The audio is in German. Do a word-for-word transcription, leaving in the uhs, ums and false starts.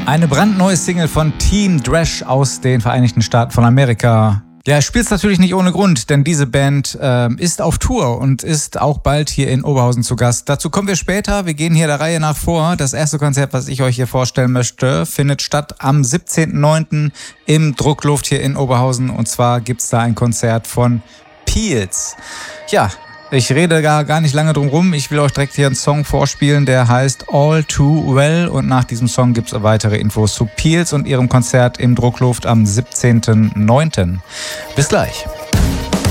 Eine brandneue Single von Team Dresch aus den Vereinigten Staaten von Amerika. Ja, spielt's natürlich nicht ohne Grund, denn diese Band äh, ist auf Tour und ist auch bald hier in Oberhausen zu Gast. Dazu kommen wir später. Wir gehen hier der Reihe nach vor. Das erste Konzert, was ich euch hier vorstellen möchte, findet statt am siebzehnten neunten im Druckluft hier in Oberhausen. Und zwar gibt's da ein Konzert von Peels. Ja, ich rede gar, gar nicht lange drum rum. Ich will euch direkt hier einen Song vorspielen, der heißt All Too Well. Und nach diesem Song gibt es weitere Infos zu Peels und ihrem Konzert im Druckluft am siebzehnten neunten Bis gleich.